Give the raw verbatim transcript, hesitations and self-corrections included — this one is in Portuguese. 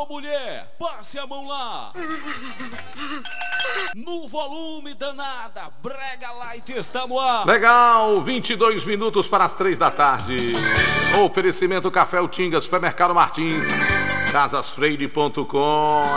Alô, mulher, passe a mão lá. No volume danada, Brega Light está no ar. Legal, vinte e dois minutos para as três da tarde. Oferecimento Café Utinga, Supermercado Martins, casas freire ponto com.